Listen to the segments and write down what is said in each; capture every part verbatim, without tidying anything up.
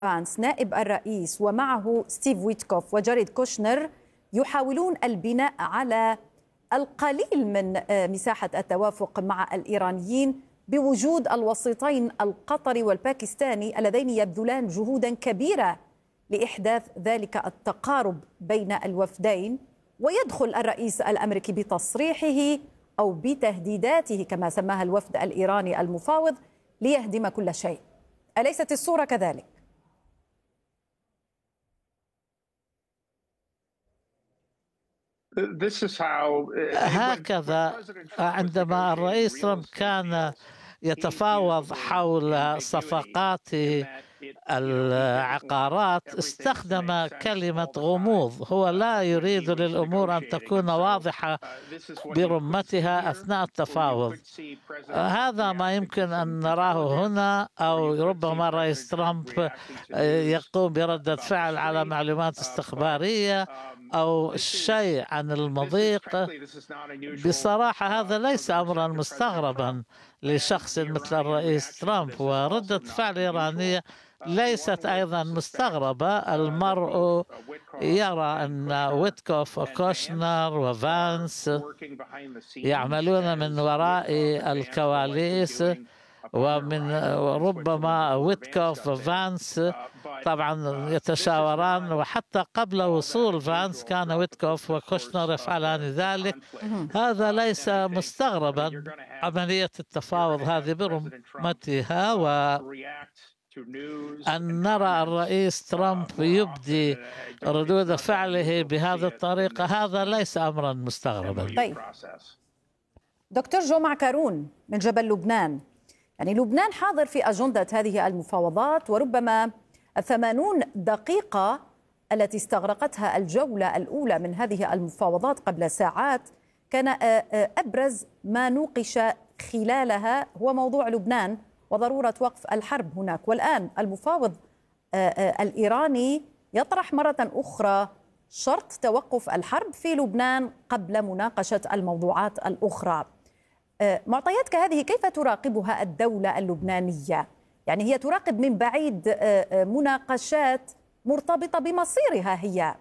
فانس نائب الرئيس ومعه ستيف ويتكوف وجاريد كوشنر يحاولون البناء على القليل من مساحة التوافق مع الإيرانيين بوجود الوسيطين القطري والباكستاني اللذين يبذلان جهودا كبيرة لإحداث ذلك التقارب بين الوفدين. ويدخل الرئيس الأمريكي بتصريحه أو بتهديداته كما سماها الوفد الإيراني المفاوض ليهدم كل شيء. أليست الصورة كذلك؟ هكذا عندما الرئيس ترامب كان يتفاوض حول صفقات العقارات استخدم كلمة غموض. هو لا يريد للأمور أن تكون واضحة برمتها أثناء التفاوض. هذا ما يمكن أن نراه هنا، أو ربما الرئيس ترامب يقوم بردة فعل على معلومات استخبارية أو شيء عن المضيق. بصراحة هذا ليس أمرا مستغربا لشخص مثل الرئيس ترامب، وردة فعل إيرانية ليست أيضا مستغربة. المرء يرى أن ويتكوف وكوشنر وفانس يعملون من وراء الكواليس، ومن ربما ويتكوف وفانس طبعا يتشاوران، وحتى قبل وصول فانس كان ويتكوف وكوشنر يفعلان ذلك. هذا ليس مستغربا. عملية التفاوض هذه برمتها، و أن نرى الرئيس ترامب يبدي ردود فعله بهذه الطريقة هذا ليس أمرا مستغربا. طيب دكتور جو معكرون من جبل لبنان، يعني لبنان حاضر في أجندة هذه المفاوضات، وربما الثمانون دقيقة التي استغرقتها الجولة الأولى من هذه المفاوضات قبل ساعات كان أبرز ما نوقش خلالها هو موضوع لبنان وضرورة وقف الحرب هناك. والآن المفاوض الإيراني يطرح مرة أخرى شرط توقف الحرب في لبنان قبل مناقشة الموضوعات الأخرى. معطيات كهذه كيف تراقبها الدولة اللبنانية؟ يعني هي تراقب من بعيد مناقشات مرتبطة بمصيرها هي.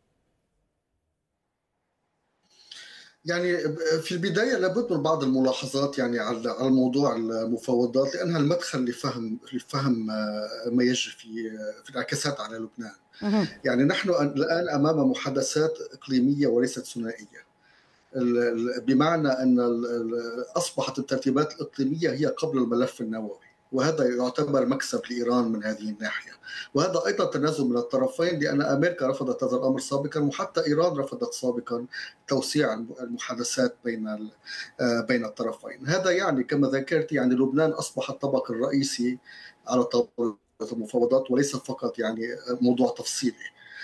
يعني في البداية لابد من بعض الملاحظات يعني على موضوع المفاوضات، لأنها المدخل لفهم لفهم ما يجري في في الانعكاسات على لبنان. يعني نحن الآن أمام محادثات إقليمية وليست ثنائية، بمعنى أن أصبحت الترتيبات الإقليمية هي قبل الملف النووي، وهذا يعتبر مكسب لإيران من هذه الناحية. وهذا أيضا تنازل من الطرفين، لأن أمريكا رفضت هذا الأمر سابقا، وحتى إيران رفضت سابقا توسيع المحادثات بين بين الطرفين. هذا يعني كما ذكرت يعني لبنان أصبح الطبق الرئيسي على طاولة المفاوضات، وليس فقط يعني موضوع تفصيلي.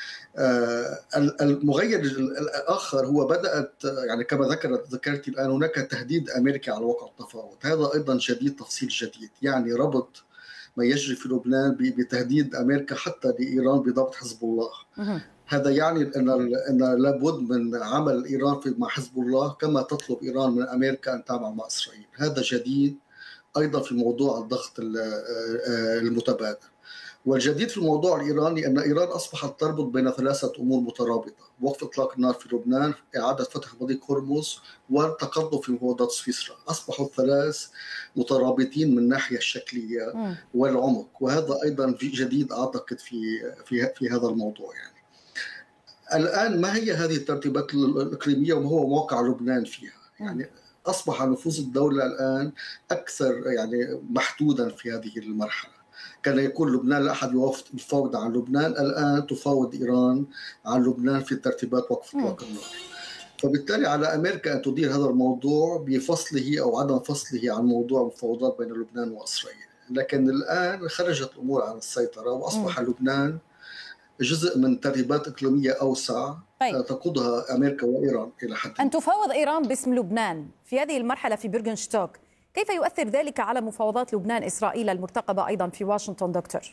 المغير الآخر هو بدأت يعني كما ذكرت ذكرت الآن هناك تهديد أمريكي على وقع التفاوض. هذا أيضا جديد، تفصيل جديد، يعني ربط ما يجري في لبنان بتهديد أمريكا حتى لإيران بضبط حزب الله. هذا يعني أن أن لابد من عمل إيران مع حزب الله كما تطلب إيران من أمريكا أن تعمل مع إسرائيل. هذا جديد أيضا في موضوع الضغط المتبادل. والجديد في الموضوع الإيراني أن إيران أصبحت تربط بين ثلاثة أمور مترابطة: وقف إطلاق النار في لبنان، إعادة فتح مضيق هرمز، والتقدم في مفاوضات سويسرا. أصبحوا الثلاث مترابطين من الناحية الشكلية والعمق، وهذا أيضا في جديد أعتقد في في في هذا الموضوع. يعني الآن ما هي هذه الترتيبات الإقليمية وما هو موقع لبنان فيها؟ يعني أصبح نفوذ الدولة الآن أكثر يعني محدودا في هذه المرحلة. كان يكون لبنان لا أحد يفاوض عن لبنان، الآن تفاوض إيران عن لبنان في ترتيبات وقف إطلاق النار. فبالتالي على أمريكا أن تدير هذا الموضوع بفصله أو عدم فصله عن موضوع المفاوضات بين لبنان وإسرائيل. لكن الآن خرجت الأمور عن السيطرة، وأصبح م. لبنان جزء من ترتيبات إقليمية أوسع طيب. تقودها أمريكا وإيران إلى حد أن تفاوض إيران باسم لبنان في هذه المرحلة في بيرغنشتوك، كيف يؤثر ذلك على مفاوضات لبنان إسرائيل المرتقبة أيضا في واشنطن دكتور؟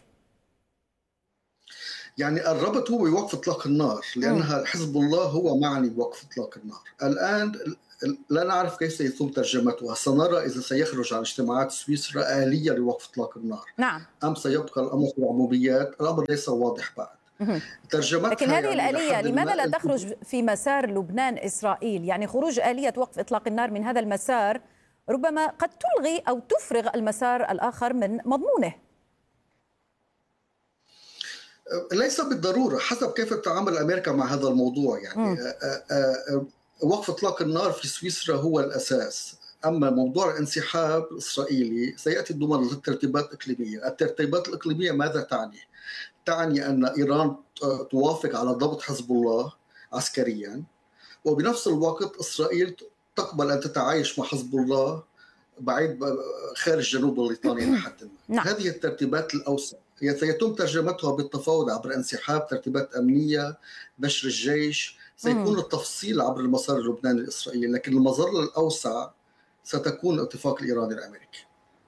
يعني الربط هو بوقف إطلاق النار، لأنها حزب الله هو معني بوقف إطلاق النار. الآن لا نعرف كيف سيتم ترجمتها. سنرى إذا سيخرج عن اجتماعات سويسرا آلية لوقف إطلاق النار نعم. أم سيبقى الأمر في العموميات. الأمر ليس واضح بعد. ترجمتها لكن هذه يعني الآلية لماذا لا تخرج في مسار لبنان إسرائيل؟ يعني خروج آلية وقف إطلاق النار من هذا المسار ربما قد تلغي أو تفرغ المسار الآخر من مضمونه. ليس بالضرورة، حسب كيف تتعامل أمريكا مع هذا الموضوع. يعني وقف إطلاق النار في سويسرا هو الأساس، أما موضوع الانسحاب الإسرائيلي سيأتي ضمن الترتيبات الإقليمية. الترتيبات الإقليمية ماذا تعني؟ تعني أن إيران توافق على ضبط حزب الله عسكريا، وبنفس الوقت إسرائيل تقبل أن تتعايش مع حزب الله بعيد خارج جنوب بريطانيا لحد ما. هذه الترتيبات الأوسع سيتم ترجمتها بالتفاوض عبر انسحاب، ترتيبات أمنية، نشر الجيش. سيكون مم. التفصيل عبر المسار اللبناني الإسرائيلي، لكن المظلة الأوسع ستكون الاتفاق الإيراني الأمريكي.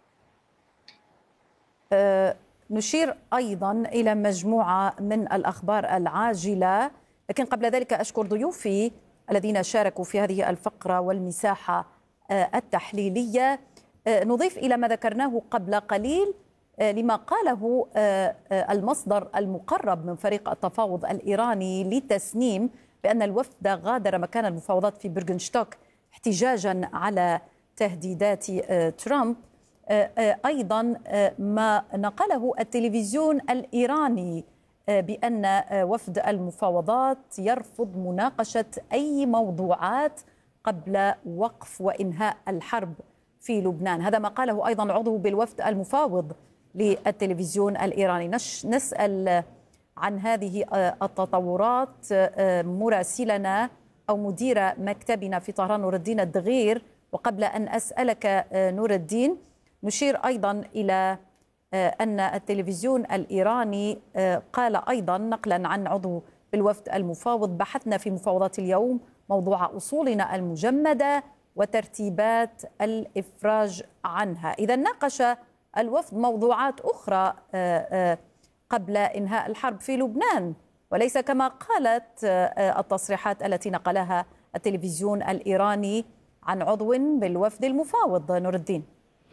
أه نشير أيضا إلى مجموعة من الأخبار العاجلة، لكن قبل ذلك أشكر ضيوفي الذين شاركوا في هذه الفقرة والمساحة أه التحليلية. أه نضيف إلى ما ذكرناه قبل قليل أه لما قاله أه المصدر المقرب من فريق التفاوض الإيراني لتسنيم بأن الوفد غادر مكان المفاوضات في برغنشتوك احتجاجا على تهديدات ترامب. أيضا ما نقله التلفزيون الإيراني بأن وفد المفاوضات يرفض مناقشة أي موضوعات قبل وقف وإنهاء الحرب في لبنان. هذا ما قاله أيضا عضو بالوفد المفاوض للتلفزيون الإيراني. نسأل عن هذه التطورات مراسلنا أو مدير مكتبنا في طهران نور الدين الدغير. وقبل أن أسألك نور الدين، نشير أيضا إلى أن التلفزيون الإيراني قال أيضا نقلا عن عضو بالوفد المفاوض: بحثنا في مفاوضات اليوم موضوع أصولنا المجمدة وترتيبات الإفراج عنها. إذا ناقش الوفد موضوعات أخرى قبل إنهاء الحرب في لبنان، وليس كما قالت التصريحات التي نقلها التلفزيون الإيراني عن عضو بالوفد المفاوض. نور الدين.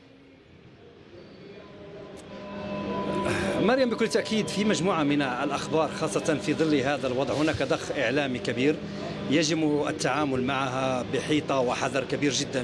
مريم، بكل تأكيد في مجموعة من الأخبار خاصة في ظل هذا الوضع هناك ضخ إعلامي كبير يجب التعامل معها بحيطة وحذر كبير جدا.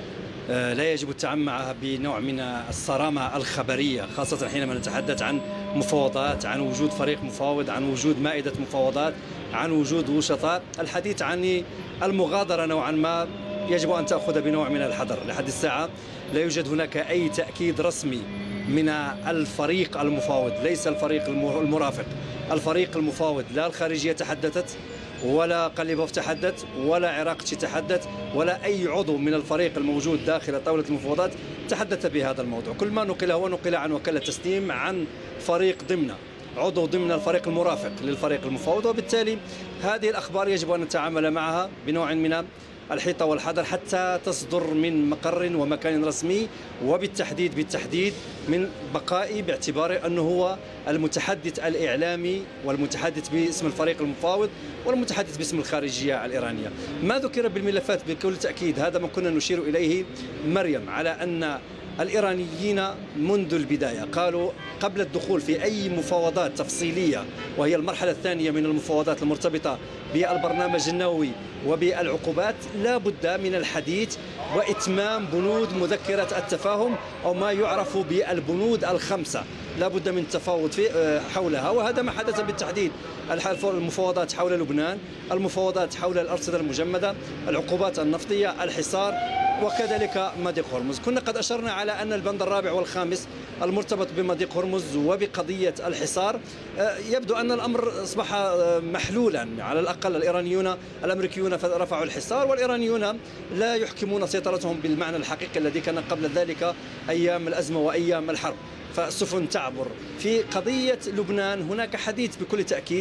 لا يجب التعامل معها بنوع من الصرامة الخبرية، خاصة حينما نتحدث عن مفاوضات، عن وجود فريق مفاوض، عن وجود مائدة مفاوضات، عن وجود وسطاء. الحديث عن المغادرة نوعا ما يجب أن تأخذ بنوع من الحذر. لحد الساعة لا يوجد هناك أي تأكيد رسمي من الفريق المفاوض، ليس الفريق المرافق. الفريق المفاوض لا الخارجية تحدثت، ولا قليبوف تحدث، ولا عراقتي تحدث، ولا أي عضو من الفريق الموجود داخل طاولة المفاوضات تحدث بهذا الموضوع. كل ما نقل هو نقل عن وكالة تسنيم عن فريق ضمن عضو ضمن الفريق المرافق للفريق المفاوض، وبالتالي هذه الأخبار يجب أن نتعامل معها بنوع من الحيطة والحذر حتى تصدر من مقر ومكان رسمي، وبالتحديد بالتحديد من بقائي باعتباره أنه هو المتحدث الإعلامي والمتحدث باسم الفريق المفاوض والمتحدث باسم الخارجية الإيرانية. ما ذكر بالملفات بكل تأكيد هذا ما كنا نشير إليه مريم، على أن الإيرانيين منذ البداية قالوا قبل الدخول في أي مفاوضات تفصيلية، وهي المرحلة الثانية من المفاوضات المرتبطة بالبرنامج النووي وبالعقوبات، لا بد من الحديث وإتمام بنود مذكرة التفاهم أو ما يعرف بالبنود الخمسة، لا بد من التفاوض في حولها. وهذا ما حدث بالتحديد. المفاوضات حول لبنان، المفاوضات حول الأرصدة المجمدة، العقوبات النفطية، الحصار، وكذلك مضيق هرمز. كنا قد أشرنا على أن البند الرابع والخامس المرتبط بمضيق هرمز وبقضية الحصار يبدو أن الأمر أصبح محلولا. على الأقل الإيرانيون الأمريكيون رفعوا الحصار، والإيرانيون لا يحكمون سيطرتهم بالمعنى الحقيقي الذي كان قبل ذلك أيام الأزمة وأيام الحرب. فالسفن تعبر. في قضية لبنان هناك حديث بكل تأكيد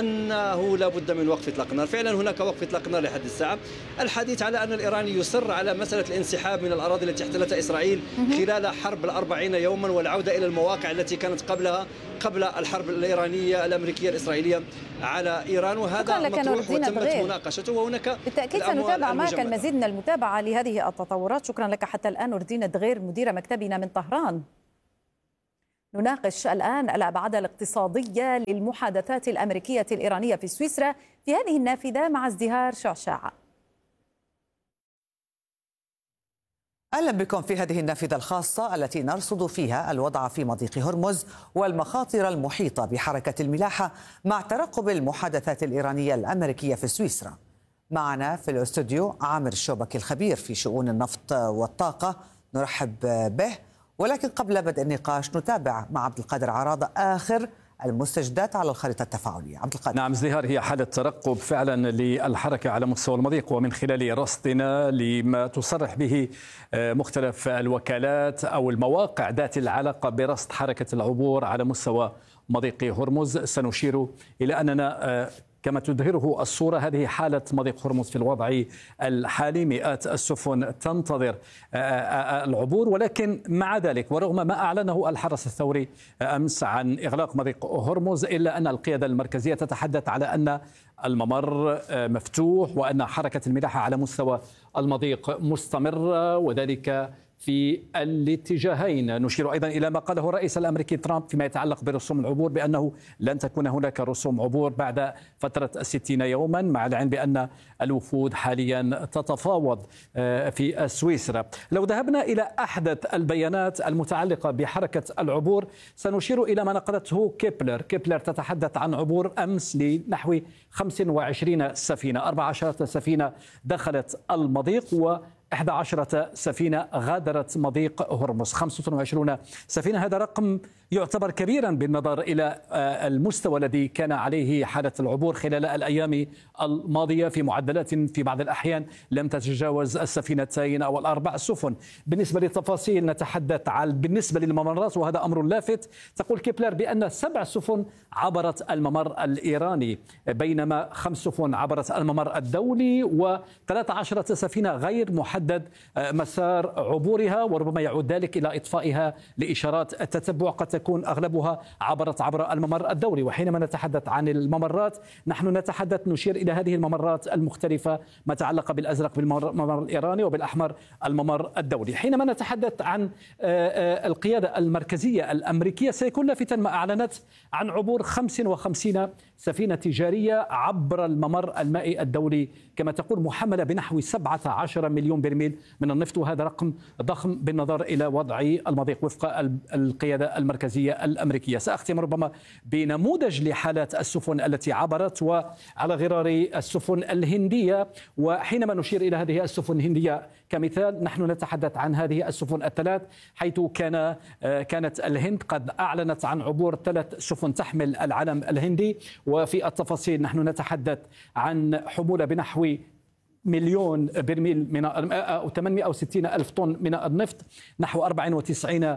أنه لا بد من وقف إطلاق النار. فعلا هناك وقف إطلاق النار لحد الساعة. الحديث على أن الإيراني يصر على مسألة الانسحاب من الأراضي التي احتلتها إسرائيل خلال حرب الأربعين يوما، والعودة إلى المواقع التي كانت قبلها قبل الحرب الإيرانية الأمريكية الإسرائيلية على إيران، وهذا مطروح وتمت مناقشته. وهناك بالتأكيد سنتابع معك المزيد من المتابعة لهذه التطورات. شكرا لك حتى الآن نور الدين دغير مدير مكتبنا من طهران. نناقش الآن الأبعاد الاقتصادية للمحادثات الأمريكية الإيرانية في سويسرا في هذه النافذة مع ازدهار شعشاع. أهلا بكم في هذه النافذة الخاصة التي نرصد فيها الوضع في مضيق هرمز والمخاطر المحيطة بحركة الملاحة مع ترقب المحادثات الإيرانية الأمريكية في سويسرا. معنا في الاستوديو عامر الشوبكي الخبير في شؤون النفط والطاقة، نرحب به. ولكن قبل بدء النقاش نتابع مع عبد القادر عراضة آخر المستجدات على الخريطة التفاعلية. عبد القادر. نعم، ازدهار هي حالة ترقب فعلا للحركة على مستوى المضيق، ومن خلال رصدنا لما تصرح به مختلف الوكالات أو المواقع ذات العلاقة برصد حركة العبور على مستوى مضيق هرمز، سنشير إلى أننا كما تظهره الصورة هذه حالة مضيق هرمز في الوضع الحالي. مئات السفن تنتظر العبور، ولكن مع ذلك ورغم ما أعلنه الحرس الثوري أمس عن إغلاق مضيق هرمز، إلا أن القيادة المركزية تتحدث على أن الممر مفتوح وأن حركة الملاحة على مستوى المضيق مستمرة، وذلك في الاتجاهين. نشير أيضا إلى ما قاله الرئيس الأمريكي ترامب فيما يتعلق برسوم العبور، بأنه لن تكون هناك رسوم عبور بعد فترة الستين يوما، مع العلم بأن الوفود حاليا تتفاوض في سويسرا. لو ذهبنا إلى أحدث البيانات المتعلقة بحركة العبور سنشير إلى ما نقلته كيبلر. كيبلر تتحدث عن عبور أمس لنحو خمسة وعشرين سفينة، أربع عشرة سفينة دخلت المضيق و إحدى عشرة سفينة غادرت مضيق هرمز. خمسة وعشرين سفينة، هذا رقم يعتبر كبيرا بالنظر إلى المستوى الذي كان عليه حالة العبور خلال الأيام الماضية في معدلات في بعض الأحيان لم تتجاوز السفينتين أو الأربع سفن. بالنسبة للتفاصيل نتحدث عن بالنسبة للممرات، وهذا أمر لافت. تقول كيبلر بأن سبع سفن عبرت الممر الإيراني، بينما خمس سفن عبرت الممر الدولي، وثلاث عشرة سفينة غير محدد مسار عبورها، وربما يعود ذلك إلى إطفائها لإشارات التتبع، قد تكون أغلبها عبرت عبر الممر الدولي. وحينما نتحدث عن الممرات نحن نتحدث نشير إلى هذه الممرات المختلفة، ما تعلق بالأزرق بالممر الإيراني وبالأحمر الممر الدولي. حينما نتحدث عن القيادة المركزية الأمريكية سيكون لافتا ما أعلنت عن عبور خمسة وخمسين سفينة تجارية عبر الممر المائي الدولي، كما تقول محملة بنحو سبعة عشر مليون برميل من النفط، وهذا رقم ضخم بالنظر إلى وضع المضيق وفق القيادة المركزية الأمريكية. سأختم ربما بنموذج لحالات السفن التي عبرت وعلى غرار السفن الهندية. وحينما نشير إلى هذه السفن الهندية كمثال، نحن نتحدث عن هذه السفن الثلاث، حيث كان كانت الهند قد أعلنت عن عبور ثلاث سفن تحمل العلم الهندي. وفي التفاصيل نحن نتحدث عن حمولة بنحو مليون برميل من أو ثمانمئة وستين ألف طن من النفط، نحو أربعة وتسعين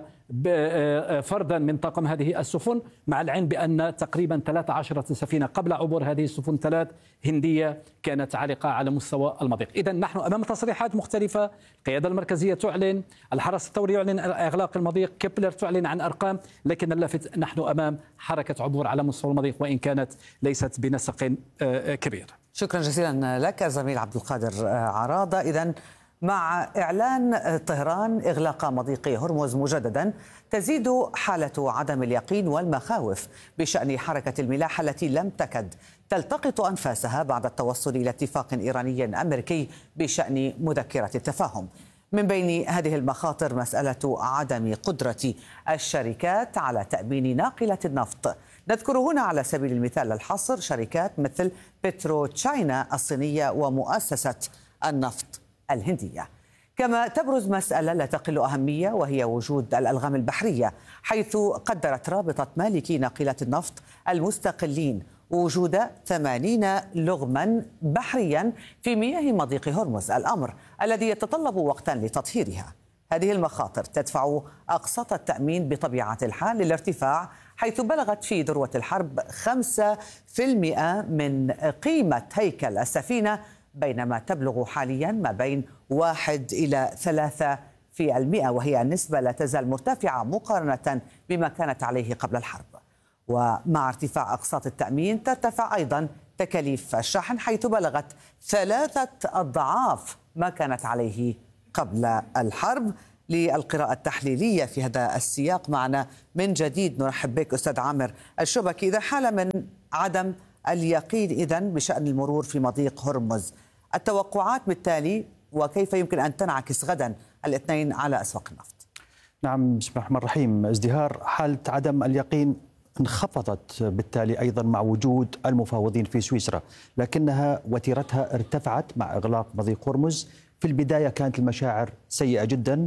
فردا من طاقم هذه السفن، مع العلم بأن تقريبا ثلاث عشرة سفينة قبل عبور هذه السفن ثلاث هندية كانت عالقة على مستوى المضيق. إذن نحن أمام تصريحات مختلفة، القيادة المركزية تعلن، الحرس الثوري يعلن إغلاق المضيق، كيبلر تعلن عن أرقام، لكن اللافت نحن أمام حركة عبور على مستوى المضيق وإن كانت ليست بنسق كبير. شكرا جزيلا لك زميل عبد القادر عراضة. إذن مع إعلان طهران إغلاق مضيق هرمز مجددا تزيد حالة عدم اليقين والمخاوف بشأن حركة الملاحة التي لم تكد تلتقط أنفاسها بعد التوصل إلى اتفاق إيراني أمريكي بشأن مذكرة التفاهم. من بين هذه المخاطر مسألة عدم قدرة الشركات على تأمين ناقلة النفط. نذكر هنا على سبيل المثال الحصر شركات مثل بترو تشاينا الصينية ومؤسسة النفط الهندية. كما تبرز مسألة لا تقل أهمية، وهي وجود الألغام البحرية، حيث قدرت رابطة مالكي ناقلات النفط المستقلين وجود ثمانين لغما بحريا في مياه مضيق هرمز، الأمر الذي يتطلب وقتا لتطهيرها. هذه المخاطر تدفع أقساط التأمين بطبيعة الحال للارتفاع، حيث بلغت في ذروة الحرب خمسة بالمئة من قيمة هيكل السفينة، بينما تبلغ حاليا ما بين واحد إلى ثلاثة في المئة، وهي النسبة لا تزال مرتفعة مقارنة بما كانت عليه قبل الحرب. ومع ارتفاع أقساط التأمين ترتفع أيضا تكاليف الشحن، حيث بلغت ثلاثة أضعاف ما كانت عليه قبل الحرب. للقراءة التحليلية في هذا السياق معنا من جديد نرحب بك أستاذ عامر الشبكي. إذا حالة من عدم اليقين إذن بشأن المرور في مضيق هرمز، التوقعات بالتالي وكيف يمكن أن تنعكس غدا الاثنين على أسواق النفط؟ نعم، بسم الله الرحمن الرحيم. ازدهار حالة عدم اليقين انخفضت بالتالي أيضا مع وجود المفاوضين في سويسرا، لكنها وتيرتها ارتفعت مع إغلاق مضيق هرمز. في البداية كانت المشاعر سيئة جدا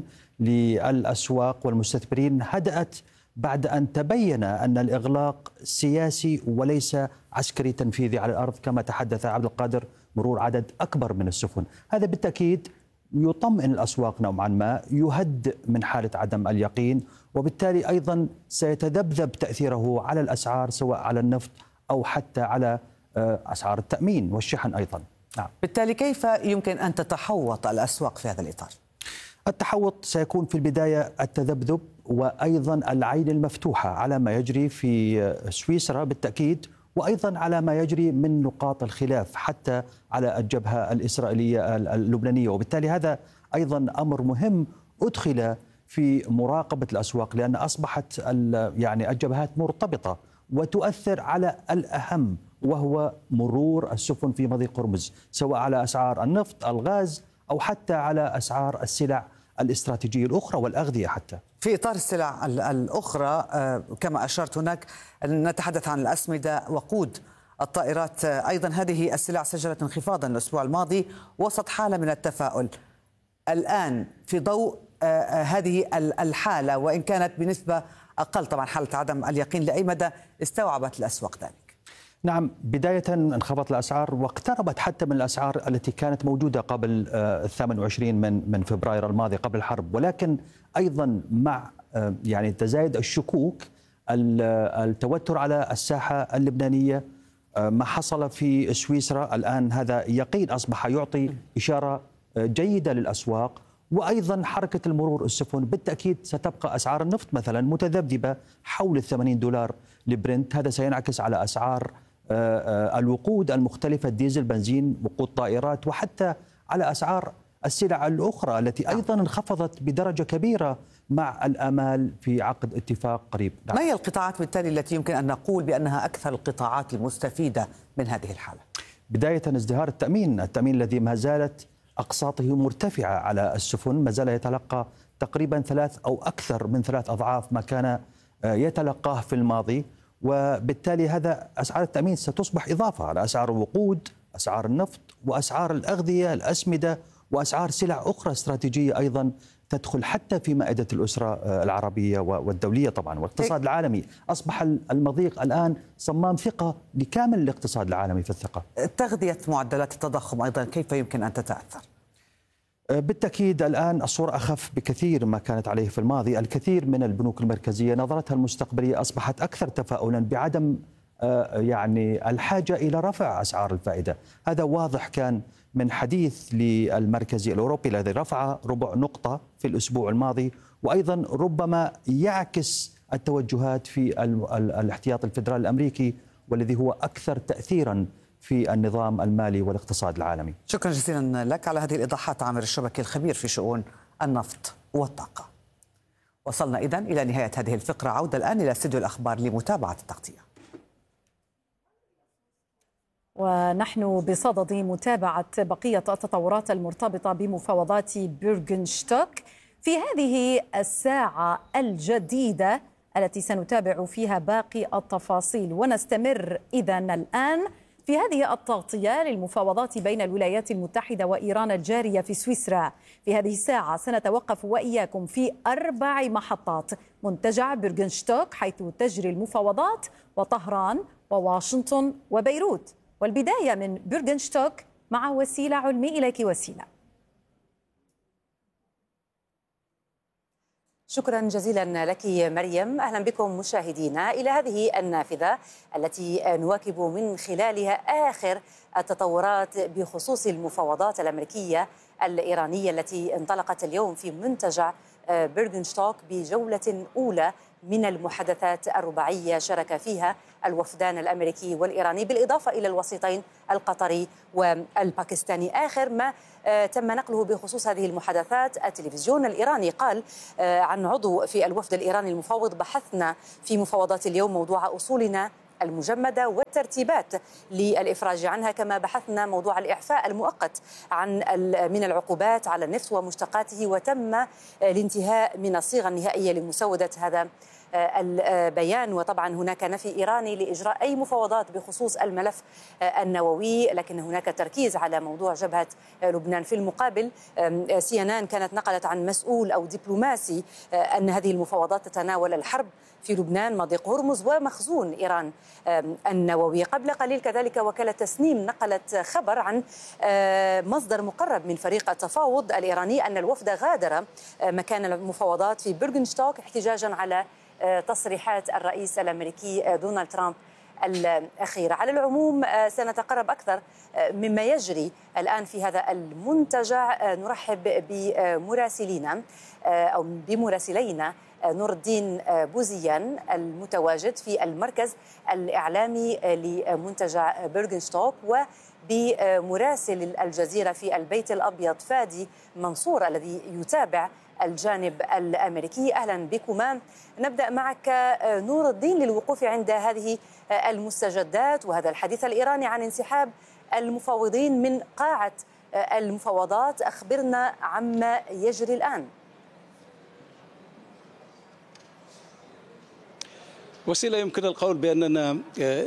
للأسواق والمستثمرين، هدأت بعد أن تبين أن الإغلاق سياسي وليس عسكري تنفيذي على الأرض كما تحدث عبد القادر، مرور عدد أكبر من السفن. هذا بالتأكيد يطمئن الأسواق نوعا ما، يهدئ من حالة عدم اليقين، وبالتالي أيضا سيتذبذب تأثيره على الأسعار سواء على النفط أو حتى على أسعار التأمين والشحن أيضا. نعم. بالتالي كيف يمكن أن تتحوط الأسواق في هذا الإطار؟ التحوط سيكون في البداية التذبذب وأيضا العين المفتوحة على ما يجري في سويسرا بالتأكيد، وأيضا على ما يجري من نقاط الخلاف حتى على الجبهة الإسرائيلية اللبنانية. وبالتالي هذا أيضا أمر مهم أدخل في مراقبة الأسواق، لأن أصبحت يعني الجبهات مرتبطة وتؤثر على الأهم وهو مرور السفن في مضيق هرمز، سواء على أسعار النفط، الغاز، أو حتى على أسعار السلع الاستراتيجية الأخرى والأغذية. حتى في إطار السلع الأخرى كما أشرت هناك نتحدث عن الأسمدة وقود الطائرات، أيضا هذه السلع سجلت انخفاضا الأسبوع الماضي وسط حالة من التفاؤل. الآن في ضوء هذه الحالة وإن كانت بنسبة أقل طبعا حالة عدم اليقين، لأي مدى استوعبت الأسواق ذلك؟ نعم، بداية انخفضت الأسعار واقتربت حتى من الأسعار التي كانت موجودة قبل الثامن والعشرين من من فبراير الماضي قبل الحرب، ولكن أيضا مع يعني تزايد الشكوك، التوتر على الساحة اللبنانية، ما حصل في سويسرا الآن هذا يقين أصبح يعطي إشارة جيدة للأسواق. وأيضا حركة المرور السفن بالتأكيد ستبقى أسعار النفط مثلا متذبذبة حول الثمانين دولار لبرنت، هذا سينعكس على أسعار الوقود المختلفة، الديزل، بنزين، وقود طائرات، وحتى على أسعار السلع الأخرى التي أيضا انخفضت بدرجة كبيرة مع الآمال في عقد اتفاق قريب. ما هي القطاعات بالتالي التي يمكن أن نقول بأنها أكثر القطاعات المستفيدة من هذه الحالة؟ بداية ازدهار التأمين، التأمين الذي ما زالت أقساطه مرتفعة على السفن، ما زال يتلقى تقريبا ثلاث أو أكثر من ثلاث أضعاف ما كان يتلقاه في الماضي، وبالتالي هذا أسعار التأمين ستصبح إضافة على أسعار الوقود، أسعار النفط، وأسعار الأغذية، الأسمدة، وأسعار سلع أخرى استراتيجية أيضا تدخل حتى في مائدة الأسرة العربية والدولية طبعا والاقتصاد العالمي. أصبح المضيق الآن صمام ثقة لكامل الاقتصاد العالمي في الثقة. تغذية معدلات التضخم أيضا كيف يمكن أن تتأثر؟ بالتأكيد الآن الصورة أخف بكثير ما كانت عليه في الماضي. الكثير من البنوك المركزية نظرتها المستقبلية أصبحت أكثر تفاؤلا بعدم يعني الحاجة إلى رفع أسعار الفائدة. هذا واضح كان من حديث للمركزي الأوروبي الذي رفع ربع نقطة في الأسبوع الماضي، وأيضا ربما يعكس التوجهات في الاحتياط الفيدرالي الأمريكي والذي هو أكثر تأثيرا في النظام المالي والاقتصاد العالمي. شكرا جزيلا لك على هذه الإيضاحات عامر الشبكي الخبير في شؤون النفط والطاقة. وصلنا إذن إلى نهاية هذه الفقرة، عودة الآن إلى استديو الأخبار لمتابعة التغطية. ونحن بصدد متابعة بقية التطورات المرتبطة بمفاوضات بيرغنشتوك في هذه الساعة الجديدة التي سنتابع فيها باقي التفاصيل. ونستمر إذن الآن في هذه التغطية للمفاوضات بين الولايات المتحدة وإيران الجارية في سويسرا. في هذه الساعة سنتوقف وإياكم في أربع محطات: منتجع بيرغنشتوك حيث تجري المفاوضات، وطهران، وواشنطن، وبيروت. والبداية من بيرغنشتوك مع وسيلة علمي. إليك وسيلة. شكرا جزيلا لك مريم. أهلا بكم مشاهدينا إلى هذه النافذة التي نواكب من خلالها آخر التطورات بخصوص المفاوضات الأمريكية الإيرانية التي انطلقت اليوم في منتجع بيرغنشتوك بجولة أولى من المحادثات الرباعية شارك فيها الوفدان الأمريكي والإيراني بالإضافة إلى الوسيطين القطري والباكستاني. آخر ما تم نقله بخصوص هذه المحادثات، التلفزيون الإيراني قال عن عضو في الوفد الإيراني المفوض: بحثنا في مفاوضات اليوم موضوع أصولنا المجمدة والترتيبات للإفراج عنها، كما بحثنا موضوع الإعفاء المؤقت عن من العقوبات على النفط ومشتقاته، وتم الانتهاء من الصيغة النهائية لمسودة هذا البيان. وطبعا هناك نفي إيراني لإجراء أي مفاوضات بخصوص الملف النووي، لكن هناك تركيز على موضوع جبهة لبنان. في المقابل سي إن إن كانت نقلت عن مسؤول أو دبلوماسي أن هذه المفاوضات تتناول الحرب في لبنان، مضيق هرمز، ومخزون إيران النووي. قبل قليل كذلك وكالة تسنيم نقلت خبر عن مصدر مقرب من فريق التفاوض الإيراني أن الوفد غادر مكان المفاوضات في بيرغنشتوك احتجاجا على تصريحات الرئيس الأمريكي دونالد ترامب الأخيرة. على العموم سنتقرب أكثر مما يجري الآن في هذا المنتجع. نرحب بمراسلينا أو بمراسلينا نور الدين بوزيان المتواجد في المركز الإعلامي لمنتجع بيرغنشتوك، وبمراسل الجزيرة في البيت الأبيض فادي منصور الذي يتابع الجانب الأمريكي. أهلا بكما. نبدأ معك نور الدين للوقوف عند هذه المستجدات وهذا الحديث الإيراني عن انسحاب المفاوضين من قاعة المفاوضات. أخبرنا عما يجري الآن. وسيلة، يمكن القول بأننا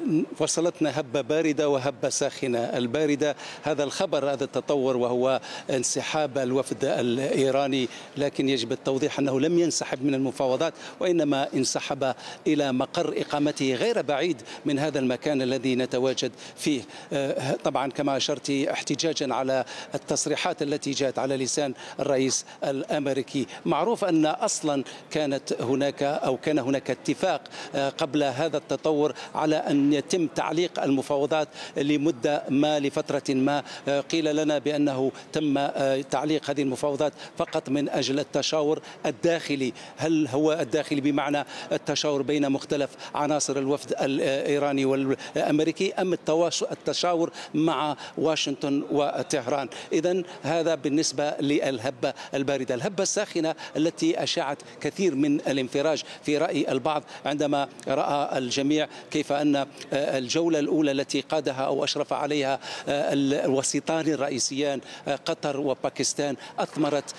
وصلتنا هبة باردة وهبة ساخنة. الباردة هذا الخبر، هذا التطور، وهو انسحاب الوفد الإيراني، لكن يجب التوضيح أنه لم ينسحب من المفاوضات، وإنما انسحب إلى مقر إقامته غير بعيد من هذا المكان الذي نتواجد فيه. طبعا كما أشرت احتجاجا على التصريحات التي جاءت على لسان الرئيس الأمريكي. معروف أن أصلا كانت هناك أو كان هناك اتفاق قبل هذا التطور على أن يتم تعليق المفاوضات لمدة ما، لفترة ما. قيل لنا بأنه تم تعليق هذه المفاوضات فقط من أجل التشاور الداخلي. هل هو الداخلي بمعنى التشاور بين مختلف عناصر الوفد الإيراني والأمريكي، أم التشاور مع واشنطن وطهران؟ إذن هذا بالنسبة للهبة الباردة. الهبة الساخنة التي أشاعت كثير من الانفراج في رأي البعض عندما رأى الجميع كيف أن الجولة الأولى التي قادها أو أشرف عليها الوسيطان الرئيسيان قطر وباكستان أثمرت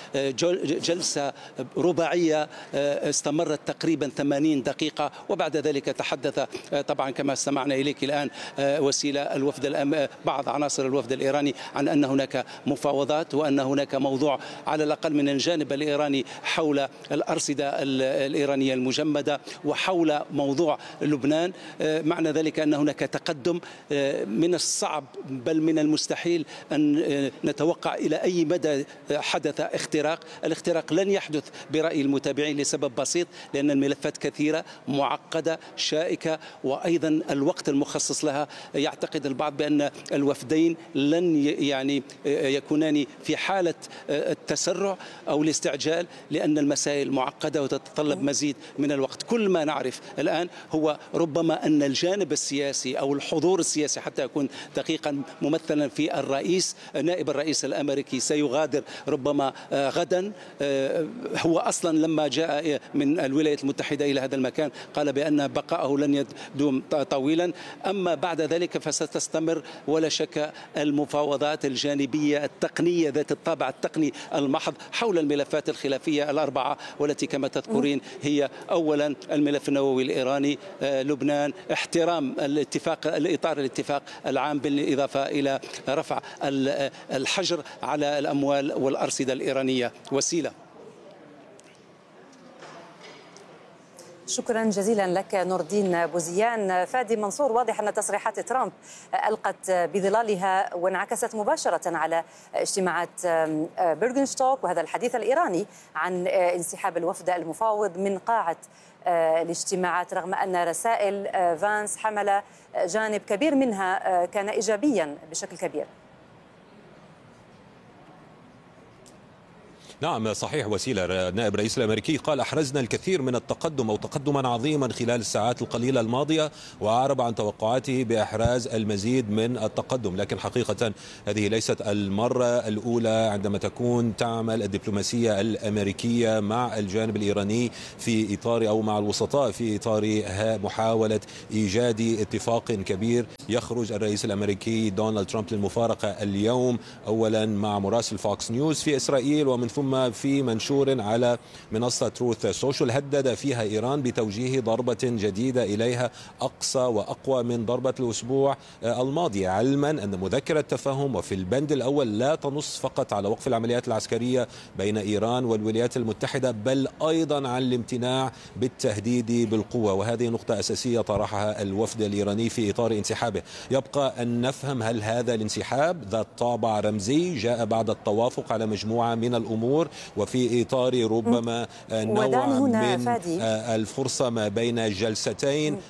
جلسة رباعية استمرت تقريبا ثمانين دقيقة، وبعد ذلك تحدث طبعا كما استمعنا إليك الآن وسيلة الوفد الأم... بعض عناصر الوفد الإيراني عن أن هناك مفاوضات وأن هناك موضوع على الأقل من الجانب الإيراني حول الأرصدة الإيرانية المجمدة وحول موضوع لبنان. معنى ذلك أن هناك تقدم. من الصعب بل من المستحيل أن نتوقع إلى أي مدى حدث اختراق. الاختراق لن يحدث برأي المتابعين لسبب بسيط، لأن الملفات كثيرة معقدة شائكة، وأيضا الوقت المخصص لها يعتقد البعض بأن الوفدين لن يعني يكونان في حالة التسرع أو الاستعجال، لأن المسائل معقدة وتتطلب مزيد من الوقت. كل ما نعرف الآن هو ربما أن الجانب السياسي أو الحضور السياسي، حتى يكون دقيقا ممثلا في الرئيس نائب الرئيس الأمريكي، سيغادر ربما غدا. هو أصلا لما جاء من الولايات المتحدة إلى هذا المكان قال بأن بقاءه لن يدوم طويلا. أما بعد ذلك فستستمر ولا شك المفاوضات الجانبية التقنية ذات الطابع التقني المحض حول الملفات الخلافية الأربعة، والتي كما تذكرين هي أولا الملف النووي الإيراني، لبنان، احترام الاتفاق الإطار الاتفاق العام، بالإضافة إلى رفع الحجر على الأموال والأرصدة الإيرانية. وسيلة. شكرا جزيلا لك نور الدين بوزيان. فادي منصور، واضح أن تصريحات ترامب ألقت بظلالها وانعكست مباشرة على اجتماعات بيرغنشتوك وهذا الحديث الإيراني عن انسحاب الوفد المفاوض من قاعة الاجتماعات، رغم أن رسائل فانس حمل جانب كبير منها كان إيجابيا بشكل كبير. نعم صحيح وسيلة. نائب الرئيس الأمريكي قال أحرزنا الكثير من التقدم أو تقدما عظيما خلال الساعات القليلة الماضية، وأعرب عن توقعاته بإحراز المزيد من التقدم. لكن حقيقة هذه ليست المرة الأولى عندما تكون تعمل الدبلوماسية الأمريكية مع الجانب الإيراني في إطار أو مع الوسطاء في إطار محاولة إيجاد اتفاق كبير. يخرج الرئيس الأمريكي دونالد ترامب للمفارقة اليوم أولا مع مراسل فوكس نيوز في إسرائيل، ومن ثم في منشور على منصة تروث سوشيال هدد فيها إيران بتوجيه ضربة جديدة إليها أقصى وأقوى من ضربة الأسبوع الماضي، علما أن مذكرة التفاهم وفي البند الأول لا تنص فقط على وقف العمليات العسكرية بين إيران والولايات المتحدة، بل أيضا عن الامتناع بالتهديد بالقوة. وهذه نقطة أساسية طرحها الوفد الإيراني في إطار انسحابه. يبقى أن نفهم هل هذا الانسحاب ذات طابع رمزي جاء بعد التوافق على مجموعة من الأمور وفي إطار ربما نوع من فادي. الفرصة ما بين الجلستين.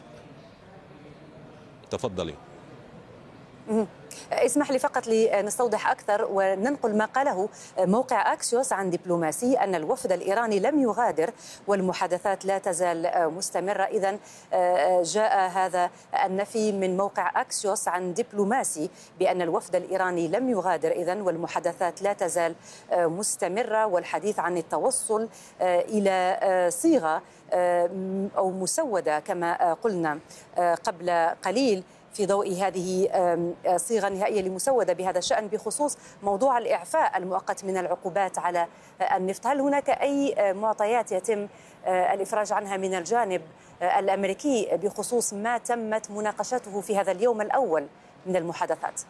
تفضلي. اسمح لي فقط لنستوضح أكثر وننقل ما قاله موقع أكسيوس عن دبلوماسي أن الوفد الإيراني لم يغادر والمحادثات لا تزال مستمرة. إذن جاء هذا النفي من موقع أكسيوس عن دبلوماسي بأن الوفد الإيراني لم يغادر إذن والمحادثات لا تزال مستمرة، والحديث عن التوصل إلى صيغة أو مسودة كما قلنا قبل قليل في ضوء هذه صيغة نهائية لمسودة بهذا الشأن بخصوص موضوع الإعفاء المؤقت من العقوبات على النفط. هل هناك أي معطيات يتم الإفراج عنها من الجانب الأمريكي بخصوص ما تمت مناقشته في هذا اليوم الأول من المحادثات؟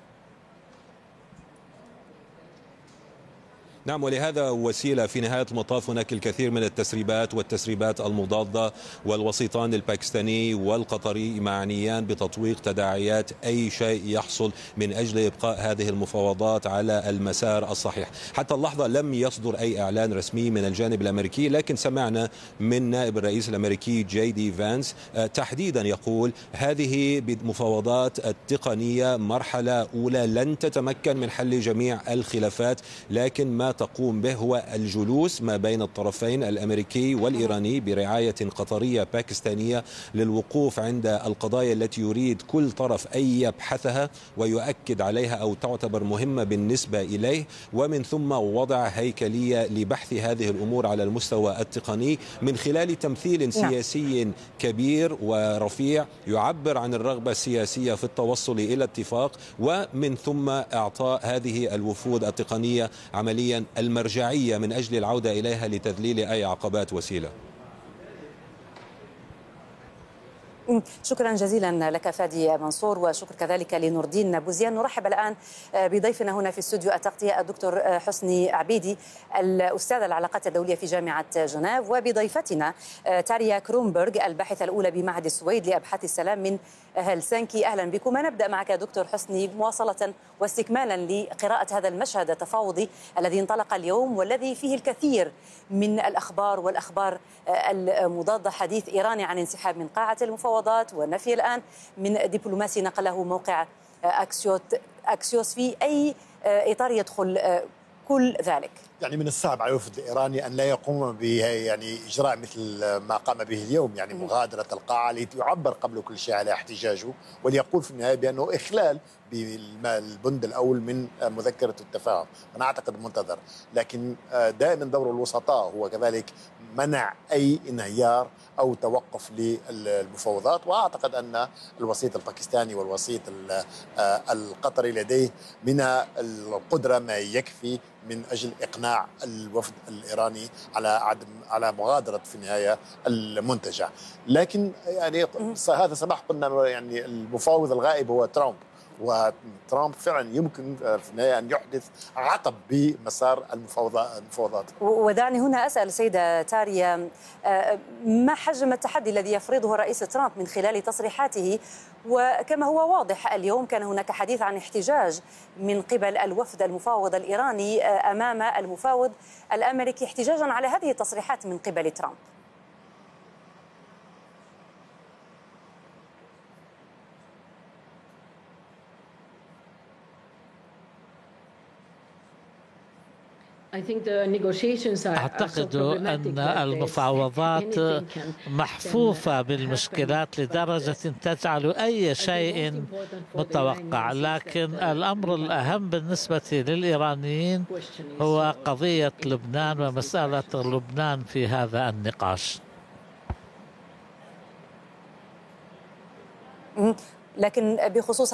نعم، ولهذا وسيلة في نهاية المطاف هناك الكثير من التسريبات والتسريبات المضادة، والوسيطان الباكستاني والقطري معنيان بتطويق تداعيات أي شيء يحصل من أجل إبقاء هذه المفاوضات على المسار الصحيح. حتى اللحظة لم يصدر أي إعلان رسمي من الجانب الأمريكي، لكن سمعنا من نائب الرئيس الأمريكي جي دي فانس تحديدا يقول هذه المفاوضات التقنية مرحلة أولى لن تتمكن من حل جميع الخلافات، لكن ما تقوم به هو الجلوس ما بين الطرفين الأمريكي والإيراني برعاية قطرية باكستانية للوقوف عند القضايا التي يريد كل طرف أن يبحثها ويؤكد عليها أو تعتبر مهمة بالنسبة إليه، ومن ثم وضع هيكلية لبحث هذه الأمور على المستوى التقني من خلال تمثيل سياسي كبير ورفيع يعبر عن الرغبة السياسية في التوصل إلى اتفاق، ومن ثم إعطاء هذه الوفود التقنية عمليا المرجعية من أجل العودة إليها لتذليل أي عقبات. وسيلة. شكرا جزيلا لك فادي منصور، وشكر كذلك لنور الدين بوزيان. نرحب الآن بضيفنا هنا في استوديو التغطية الدكتور حسني عبيدي الأستاذ العلاقات الدولية في جامعة جنيف، وبضيفتنا تاريا كرومبرغ الباحثة الأولى بمعهد السويد لأبحاث السلام من هلسنكي. أهلا بكم. نبدأ معك دكتور حسني مواصلة واستكمالا لقراءة هذا المشهد التفاوضي الذي انطلق اليوم والذي فيه الكثير من الأخبار والأخبار المضادة. حديث إيراني عن انسحاب من قاعة المفاوضات والنفي الآن من دبلوماسي نقله موقع أكسيوس. في أي إطار يدخل كل ذلك؟ يعني من الصعب على الوفد الإيراني أن لا يقوم ب يعني إجراء مثل ما قام به اليوم، يعني مغادرة القاعة ليعبر قبل كل شيء على احتجاجه وليقول في النهاية بأنه إخلال بالبند الأول من مذكرة التفاهم. أنا أعتقد منتظر، لكن دائما دور الوسطاء هو كذلك منع أي انهيار أو توقف للمفاوضات، وأعتقد أن الوسيط الباكستاني والوسيط القطري لديه من القدرة ما يكفي من أجل إقناع الوفد الإيراني على عدم على مغادرة في النهاية المنتجع. لكن يعني هذا صباح قلنا يعني المفاوض الغائب هو ترامب، وترامب فعلا يمكن في النهاية أن يحدث عقب بمسار المفاوضات. ودعني هنا أسأل سيدة تاريا، ما حجم التحدي الذي يفرضه الرئيس ترامب من خلال تصريحاته؟ وكما هو واضح اليوم كان هناك حديث عن احتجاج من قبل الوفد المفاوض الإيراني أمام المفاوض الأمريكي احتجاجا على هذه التصريحات من قبل ترامب. أعتقد أن المفاوضات محفوفة بالمشكلات لدرجة تجعل أي شيء متوقع، لكن الأمر الأهم بالنسبة للإيرانيين هو قضية لبنان ومسألة لبنان في هذا النقاش. لكن بخصوص